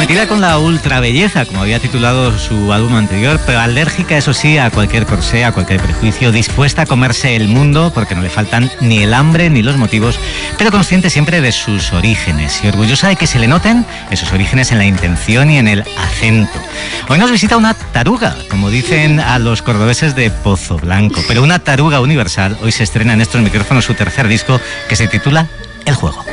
Comprometida con la ultrabelleza, como había titulado su álbum anterior, pero alérgica, eso sí, a cualquier corsé, a cualquier prejuicio, dispuesta a comerse el mundo porque no le faltan ni el hambre ni los motivos, pero consciente siempre de sus orígenes y orgullosa de que se le noten esos orígenes en la intención y en el acento. Hoy nos visita una taruga, como dicen a los cordobeses de Pozo Blanco, pero una taruga universal. Hoy se estrena en estos micrófonos su tercer disco, que se titula El Juego.